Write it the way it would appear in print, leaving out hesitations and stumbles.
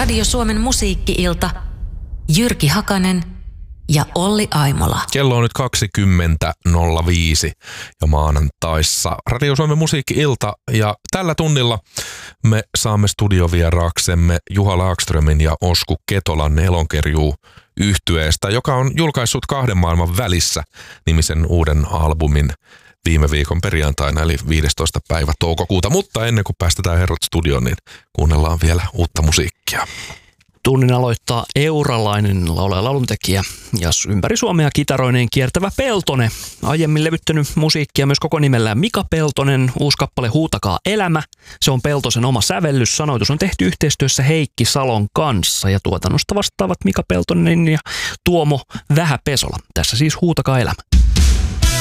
Radio Suomen musiikki-ilta, Jyrki Hakanen ja Olli Aimola. Kello on nyt 20.05 ja maanantaissa Radio Suomen musiikki-ilta ja tällä tunnilla me saamme studiovieraaksemme Juha Laakströmin ja Osku Ketolan Elonkerjuu -yhtyeestä, joka on julkaissut Kahden maailman välissä -nimisen uuden albumin viime viikon perjantaina, eli 15. päivä toukokuuta. Mutta ennen kuin päästetään herrat studioon, niin kuunnellaan vielä uutta musiikkia. Tunnin aloittaa euralainen laulaja lauluntekijä ja ympäri Suomea kitaroineen kiertävä Peltonen. Aiemmin levyttänyt musiikkia myös koko nimellään Mika Peltonen. Uusi kappale Huutakaa elämä. Se on Peltosen oma sävellys. Sanoitus on tehty yhteistyössä Heikki Salon kanssa ja tuotannosta vastaavat Mika Peltonen ja Tuomo Vähäpesola. Tässä siis Huutakaa elämä.